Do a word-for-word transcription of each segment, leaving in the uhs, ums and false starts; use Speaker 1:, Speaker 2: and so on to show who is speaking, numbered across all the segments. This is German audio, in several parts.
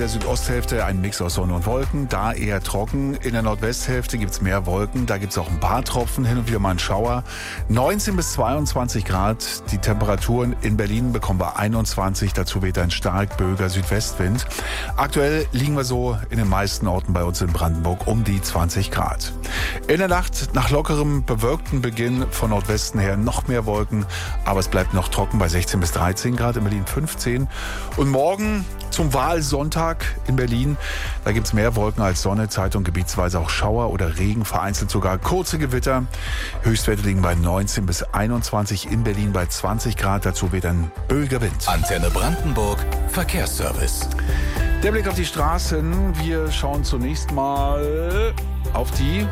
Speaker 1: der Südosthälfte ein Mix aus Sonne und Wolken, da eher trocken. In der Nordwesthälfte gibt es mehr Wolken, da gibt es auch ein paar Tropfen, hin und wieder mal einen Schauer. neunzehn bis zweiundzwanzig Grad, die Temperaturen in Berlin bekommen wir einundzwanzig, dazu weht ein stark böiger Südwestwind. Aktuell liegen wir so in den meisten Orten bei uns in Brandenburg um die zwanzig Grad. In der Nacht nach lockerem, bewölkten Beginn von Nordwesten her noch mehr Wolken, aber es bleibt noch trocken bei sechzehn bis dreizehn Grad, in Berlin fünfzehn. Und morgen zum Wahlsonntag in Berlin, da gibt es mehr Wolken als Sonne, Zeitung gebietsweise auch Schauer oder Regen, vereinzelt sogar kurze Gewitter. Höchstwerte liegen bei neunzehn bis einundzwanzig, in Berlin bei zwanzig Grad, dazu weht ein böiger Wind.
Speaker 2: Antenne Brandenburg, Verkehrsservice.
Speaker 1: Der Blick auf die Straßen, wir schauen zunächst mal auf die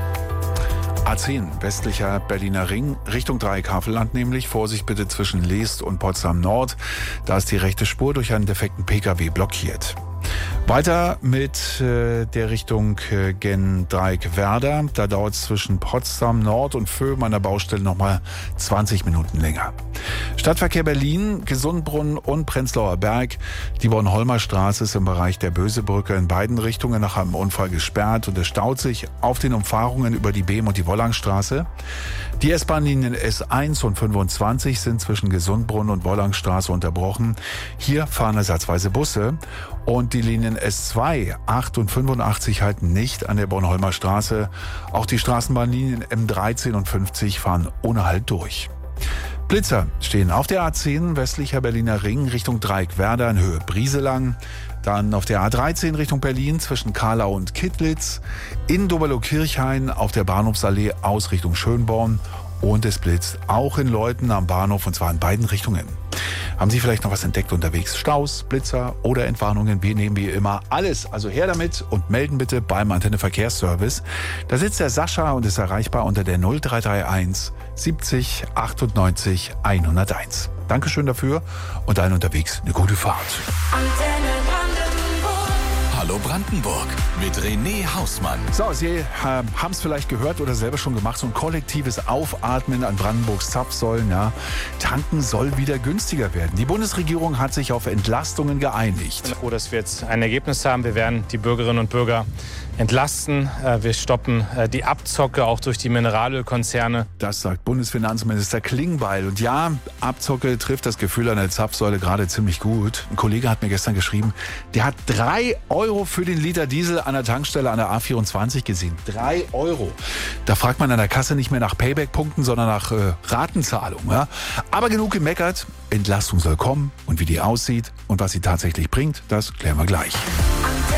Speaker 1: A zehn, westlicher Berliner Ring, Richtung Dreieck-Havelland nämlich. Vorsicht bitte zwischen Leest und Potsdam Nord. Da ist die rechte Spur durch einen defekten Pkw blockiert. Weiter mit äh, der Richtung äh, gen Dreieck-Werder. Da dauert es zwischen Potsdam Nord und Vöhm an der Baustelle nochmal zwanzig Minuten länger. Stadtverkehr Berlin, Gesundbrunnen und Prenzlauer Berg. Die Bornholmer Straße ist im Bereich der Bösebrücke in beiden Richtungen nach einem Unfall gesperrt und es staut sich auf den Umfahrungen über die Behm- und die Wollangstraße. Die S-Bahn-Linien S eins und fünfundzwanzig sind zwischen Gesundbrunnen und Wollangstraße unterbrochen. Hier fahren ersatzweise Busse. Und die Linien S zwei, acht und fünfundachtzig halten nicht an der Bornholmer Straße. Auch die Straßenbahnlinien M dreizehn und fünfzig fahren ohne Halt durch. Blitzer stehen auf der A zehn, westlicher Berliner Ring, Richtung Dreieck-Werder in Höhe Brieselang. Dann auf der A dreizehn Richtung Berlin zwischen Karlau und Kittlitz. In Doberlo-Kirchhain auf der Bahnhofsallee aus Richtung Schönborn. Und es blitzt auch in Leuthen am Bahnhof, und zwar in beiden Richtungen. Haben Sie vielleicht noch was entdeckt unterwegs? Staus, Blitzer oder Entwarnungen? Wir nehmen wie immer alles. Also her damit und melden bitte beim Antenne Verkehrsservice. Da sitzt der Sascha und ist erreichbar unter der null drei drei eins siebzig achtundneunzig hunderteins. Dankeschön dafür und allen unterwegs eine gute Fahrt.
Speaker 2: Antenne Brandenburg. Hallo Brandenburg mit René Hausmann.
Speaker 1: So, Sie äh, haben es vielleicht gehört oder selber schon gemacht, so ein kollektives Aufatmen an Brandenburgs Zapfsäulen. Ja. Tanken soll wieder günstiger werden. Die Bundesregierung hat sich auf Entlastungen geeinigt.
Speaker 3: Oh, dass wir jetzt ein Ergebnis haben. Wir werden die Bürgerinnen und Bürger entlasten. Wir stoppen die Abzocke auch durch die Mineralölkonzerne.
Speaker 1: Das sagt Bundesfinanzminister Klingbeil. Und ja, Abzocke trifft das Gefühl an der Zapfsäule gerade ziemlich gut. Ein Kollege hat mir gestern geschrieben, der hat drei Euro für den Liter Diesel an der Tankstelle an der A vierundzwanzig gesehen. Drei Euro. Da fragt man an der Kasse nicht mehr nach Payback-Punkten, sondern nach äh, Ratenzahlung. Ja? Aber genug gemeckert. Entlastung soll kommen. Und wie die aussieht und was sie tatsächlich bringt, das klären wir gleich.